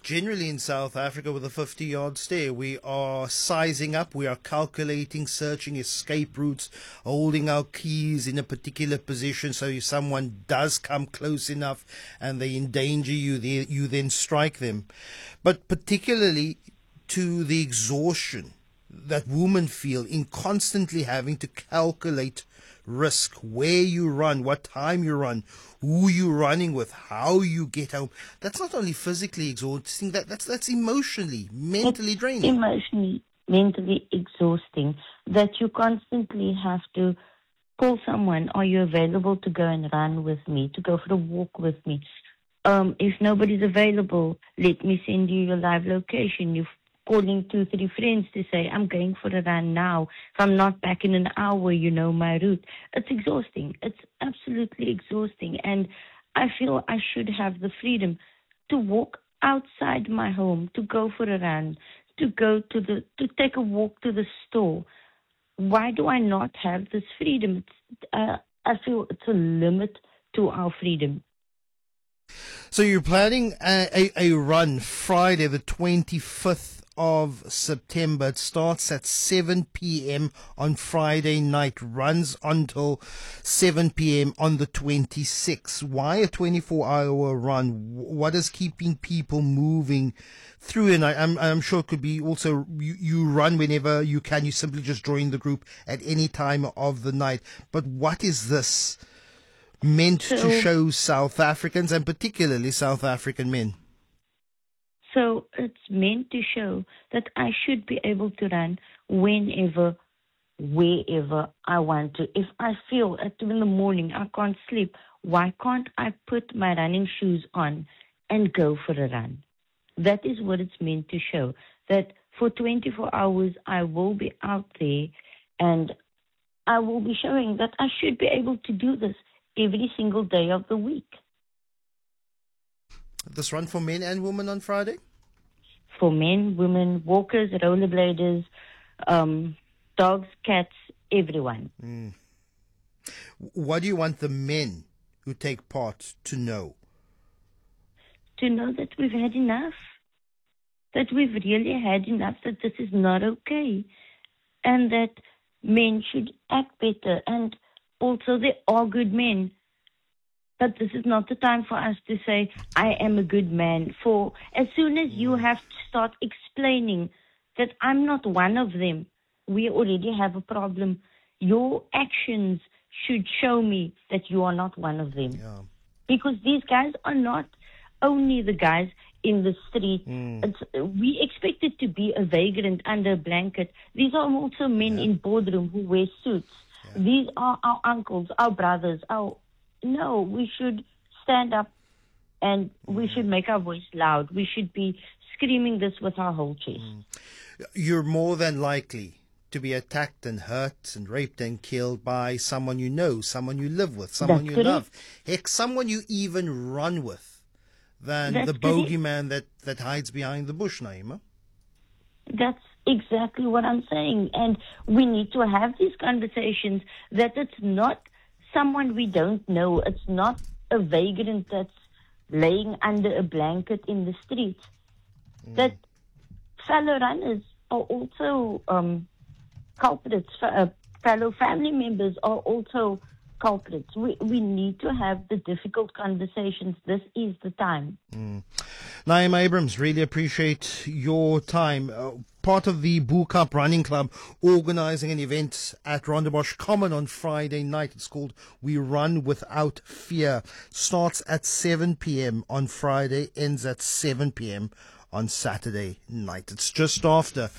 generally in South Africa with a 50-yard stare. We are sizing up, we are calculating, searching escape routes, holding our keys in a particular position so if someone does come close enough and they endanger you, you then strike them. But particularly to the exhaustion that women feel in constantly having to calculate risk, where you run, what time you run, who you're running with, how you get home. That's not only physically exhausting, that's emotionally, mentally draining. Emotionally, mentally exhausting. That you constantly have to call someone, are you available to go and run with me, to go for a walk with me? If nobody's available, let me send you your live location. You're calling 2-3 friends to say, I'm going for a run now. If I'm not back in an hour, you know my route. It's exhausting. It's absolutely exhausting. And I feel I should have the freedom to walk outside my home, to go for a run, to take a walk to the store. Why do I not have this freedom? I feel it's a limit to our freedom. So you're planning a run Friday, the 25th of September. It starts at 7 p.m. on Friday night, runs until 7 p.m. on the 26th. Why a 24-hour run? What is keeping people moving through? And I'm sure it could be also you run whenever you can. You simply just join the group at any time of the night. But what is this meant to show South Africans, and particularly South African men? So it's meant to show that I should be able to run whenever, wherever I want to. If I feel at 2 in the morning I can't sleep, why can't I put my running shoes on and go for a run? That is what it's meant to show, that for 24 hours I will be out there and I will be showing that I should be able to do this every single day of the week. This run for men and women on Friday? For men, women, walkers, rollerbladers, dogs, cats, everyone. What do you want the men who take part to know? To know that we've had enough. That we've really had enough, that this is not okay. And that men should act better. And also there are good men. But this is not the time for us to say, I am a good man. For as soon as you have to start explaining that I'm not one of them, we already have a problem. Your actions should show me that you are not one of them. Yeah. Because these guys are not only the guys in the street. We expect it to be a vagrant under a blanket. These are also men in boardroom who wear suits. Yeah. These are our uncles, our brothers, No, we should stand up and we should make our voice loud. We should be screaming this with our whole chest. You're more than likely to be attacked and hurt and raped and killed by someone you know, someone you live with, someone you love. Heck, someone you even run with than the bogeyman that hides behind the bush, Naima. That's exactly what I'm saying. And we need to have these conversations that it's not someone we don't know. It's not a vagrant that's laying under a blanket in the street. That fellow runners are also culprits. Fellow family members are also culprits. We need to have the difficult conversations. This is the time. Naima Abrams, really appreciate your time. Part of the Bull Cup Running Club organising an event at Rondebosch Common on Friday night. It's called We Run Without Fear. Starts at 7 p.m. on Friday, ends at 7 p.m. on Saturday night. It's just after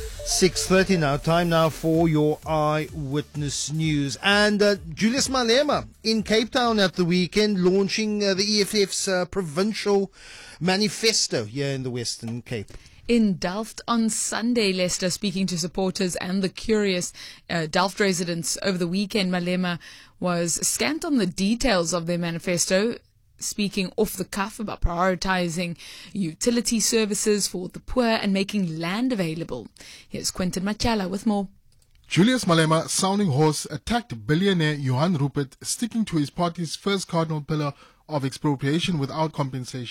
6:30 now. Time now for your Eyewitness News. And Julius Malema in Cape Town at the weekend, launching the EFF's provincial manifesto here in the Western Cape. In Delft on Sunday, Lester, speaking to supporters and the curious Delft residents over the weekend, Malema was scant on the details of their manifesto, speaking off the cuff about prioritizing utility services for the poor and making land available. Here's Quentin Machala with more. Julius Malema, sounding hoarse, attacked billionaire Johan Rupert, sticking to his party's first cardinal pillar of expropriation without compensation.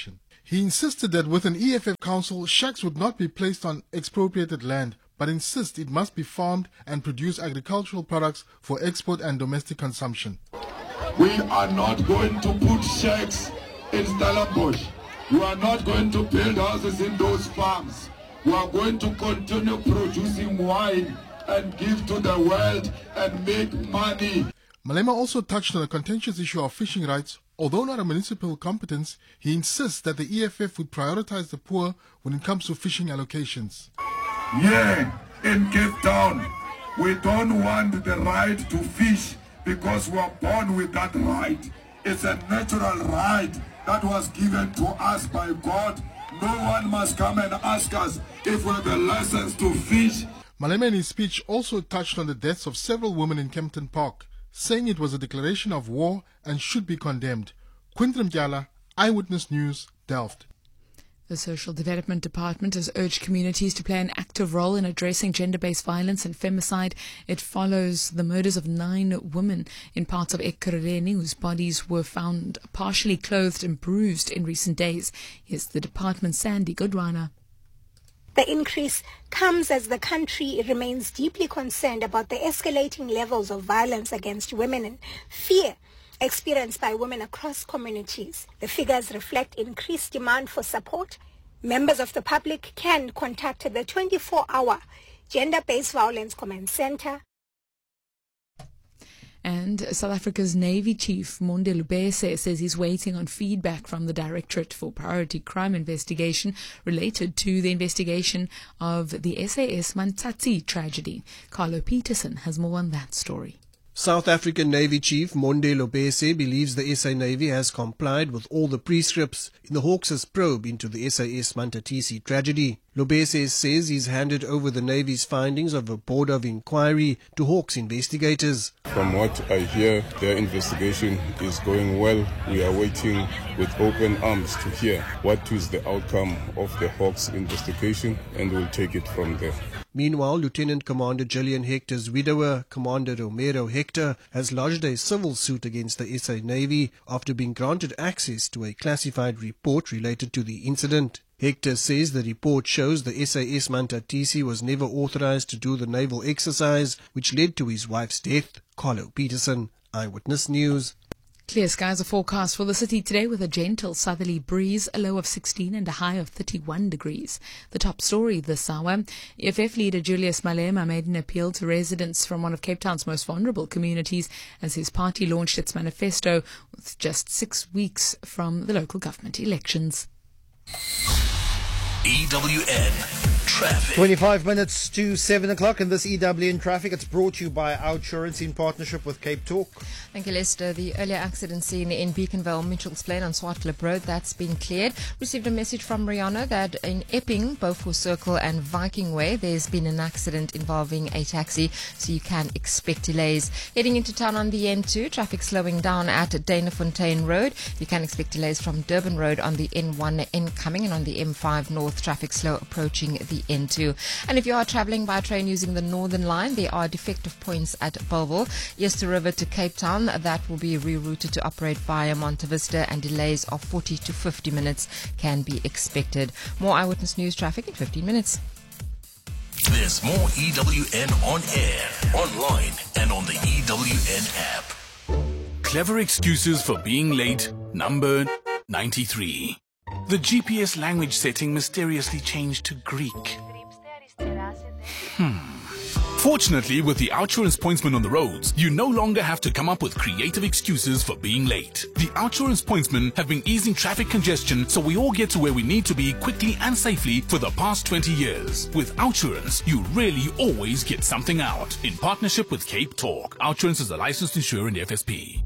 He insisted that with an EFF council, shacks would not be placed on expropriated land, but insists it must be farmed and produce agricultural products for export and domestic consumption. We are not going to put shacks in Stellenbosch. We are not going to build houses in those farms. We are going to continue producing wine and give to the world and make money. Malema also touched on the contentious issue of fishing rights. Although not a municipal competence, he insists that the EFF would prioritize the poor when it comes to fishing allocations. Yeah, in Cape Town, we don't want the right to fish because we are born with that right. It's a natural right that was given to us by God. No one must come and ask us if we have a license to fish. Malema in his speech also touched on the deaths of several women in Kempton Park, saying it was a declaration of war and should be condemned. Quinton Mgyala, Eyewitness News, Delft. The Social Development Department has urged communities to play an active role in addressing gender-based violence and femicide. It follows the murders of 9 women in parts of Ekurhuleni whose bodies were found partially clothed and bruised in recent days. Here's the department's Sandy Godwana. The increase comes as the country remains deeply concerned about the escalating levels of violence against women and fear experienced by women across communities. The figures reflect increased demand for support. Members of the public can contact the 24-hour Gender-Based Violence Command Center. And South Africa's Navy Chief Monde Lubese says he's waiting on feedback from the Directorate for Priority Crime Investigation related to the investigation of the SAS Mantsatsi tragedy. Carlo Peterson has more on that story. South African Navy Chief Monde Lubese believes the SA Navy has complied with all the prescripts in the Hawks' probe into the SAS Mantatisi tragedy. Lubese says he's handed over the Navy's findings of a board of inquiry to Hawks investigators. From what I hear, their investigation is going well. We are waiting with open arms to hear what is the outcome of the Hawks investigation, and we'll take it from there. Meanwhile, Lieutenant Commander Gillian Hector's widower, Commander Romero Hector, has lodged a civil suit against the SA Navy after being granted access to a classified report related to the incident. Hector says the report shows the SAS Mantatisi was never authorized to do the naval exercise, which led to his wife's death. Carlo Peterson, Eyewitness News. Clear skies are forecast for the city today with a gentle southerly breeze, a low of 16 and a high of 31 degrees. The top story this hour, EFF leader Julius Malema made an appeal to residents from one of Cape Town's most vulnerable communities as his party launched its manifesto with just 6 weeks from the local government elections. EWN Traffic. 25 minutes to 7 o'clock in this EWN Traffic. It's brought to you by Outsurance in partnership with Cape Talk. Thank you, Lester. The earlier accident scene in Beaconville, Mitchell's Plain on Swartklip Road, that's been cleared. Received a message from Rihanna that in Epping, Beaufort Circle and Viking Way, there's been an accident involving a taxi, so you can expect delays. Heading into town on the N2, traffic slowing down at Danafontaine Road. You can expect delays from Durban Road on the N1 incoming, and on the M5 North, traffic slow approaching the N2. And if you are travelling by train using the Northern Line, there are defective points at Bellville, Easter River to Cape Town. That will be rerouted to operate via Monte Vista, and delays of 40 to 50 minutes can be expected. More Eyewitness News traffic in 15 minutes. There's more EWN on air, online, and on the EWN app. Clever excuses for being late, number 93. The GPS language setting mysteriously changed to Greek. Fortunately, with the Outsurance Pointsman on the roads, you no longer have to come up with creative excuses for being late. The Outsurance Pointsmen have been easing traffic congestion so we all get to where we need to be quickly and safely for the past 20 years. With Outsurance, you really always get something out. In partnership with Cape Talk, Outsurance is a licensed insurer in the FSP.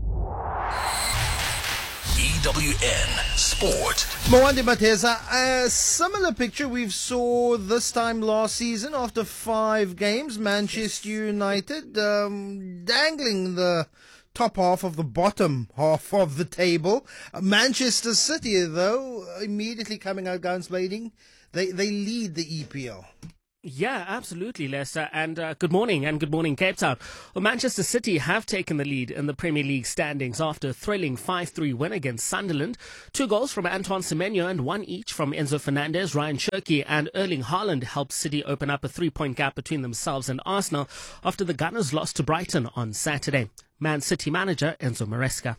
EWN Sport. Mwandi Mateza, a similar picture we saw this time last season after 5 games. Manchester United dangling the top half of the bottom half of the table. Manchester City, though, immediately coming out guns blazing. They lead the EPL. Yeah, absolutely, Lester. And good morning Cape Town. Well, Manchester City have taken the lead in the Premier League standings after a thrilling 5-3 win against Sunderland. 2 goals from Antoine Semenyo and 1 each from Enzo Fernandez, Ryan Cherki and Erling Haaland helped City open up a 3-point gap between themselves and Arsenal after the Gunners lost to Brighton on Saturday. Man City manager Enzo Maresca.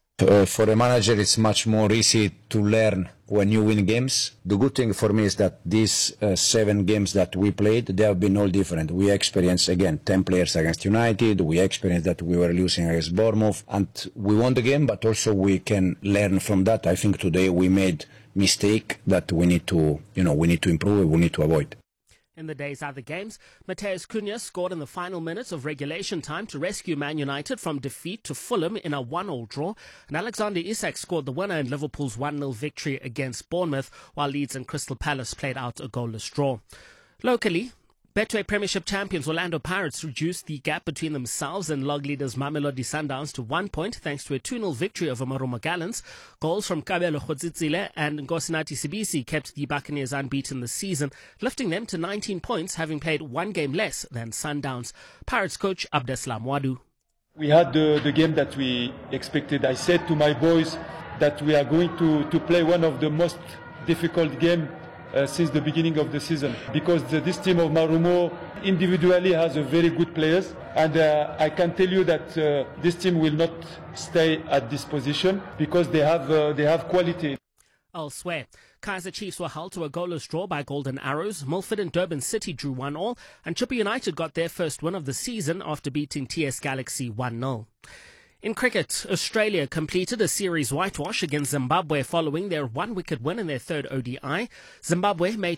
For a manager, it's much more easy to learn when you win games. The good thing for me is that these 7 games that we played, they have been all different. We experienced, again, 10 players against United. We experienced that we were losing against Bournemouth. And we won the game, but also we can learn from that. I think today we made mistake that we need to improve, we need to avoid. In the day's other games, Matheus Cunha scored in the final minutes of regulation time to rescue Man United from defeat to Fulham in a 1-1 draw, and Alexander Isak scored the winner in Liverpool's 1-0 victory against Bournemouth, while Leeds and Crystal Palace played out a goalless draw. Locally, Betway Premiership champions Orlando Pirates reduced the gap between themselves and log leaders Mamelodi Sundowns to 1 point thanks to a 2-0 victory over Marumo Gallants. Goals from Kabelo Khotsitsile and Nkosinathi Sibisi kept the Buccaneers unbeaten this season, lifting them to 19 points, having played 1 game less than Sundowns. Pirates coach Abdeslam Wadu. We had the game that we expected. I said to my boys that we are going to play one of the most difficult games since the beginning of the season, because this team of Marumo individually has a very good players, and I can tell you that this team will not stay at this position because they have quality. Elsewhere, Kaizer Chiefs were held to a goalless draw by Golden Arrows. Milford and Durban City drew 1-1, and Chippa United got their first win of the season after beating TS Galaxy 1-0. In cricket, Australia completed a series whitewash against Zimbabwe following their 1-wicket win in their 3rd ODI. Zimbabwe made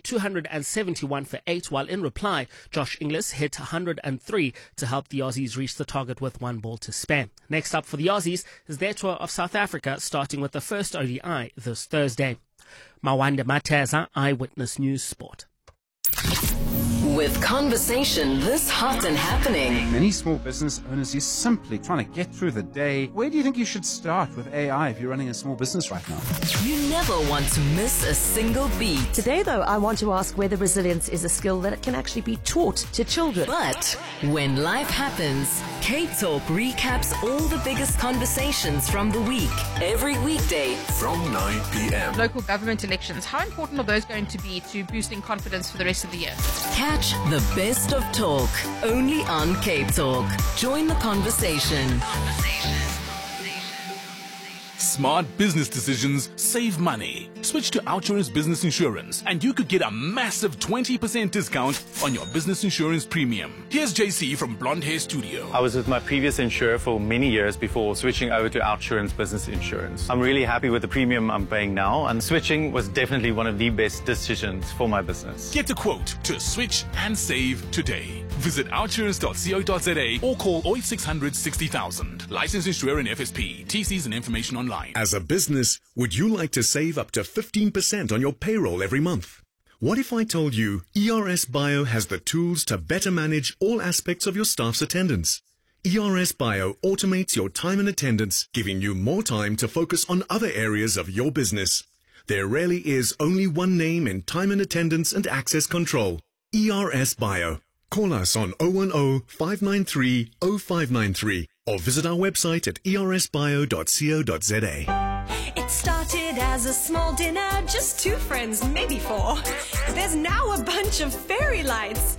271 for 8, while in reply, Josh Inglis hit 103 to help the Aussies reach the target with 1 ball to spare. Next up for the Aussies is their tour of South Africa, starting with the first ODI this Thursday. Mawande Mateza, Eyewitness News Sport. With conversation this hot and happening. Many small business owners are simply trying to get through the day. Where do you think you should start with AI if you're running a small business right now? You never want to miss a single beat. Today, though, I want to ask whether resilience is a skill that can actually be taught to children. But when life happens, Cape Talk recaps all the biggest conversations from the week, every weekday from 9 p.m. Local government elections, how important are those going to be to boosting confidence for the rest of the year? Catch the best of talk, only on Cape Talk. Join the conversation. Smart business decisions save money. Switch to Outsurance Business Insurance and you could get a massive 20% discount on your business insurance premium. Here's JC from Blonde Hair Studio. I was with my previous insurer for many years before switching over to Outsurance Business Insurance. I'm really happy with the premium I'm paying now, and switching was definitely one of the best decisions for my business. Get a quote to switch and save today. Visit outsurance.co.za or call 0800 60,000. Licensed insurer and FSP. TCs and information online. As a business, would you like to save up to 15% on your payroll every month? What if I told you ERS Bio has the tools to better manage all aspects of your staff's attendance? ERS Bio automates your time and attendance, giving you more time to focus on other areas of your business. There rarely is only one name in time and attendance and access control. ERS Bio. Call us on 010-593-0593 or visit our website at ersbio.co.za. It started as a small dinner, just 2 friends, maybe 4. There's now a bunch of fairy lights.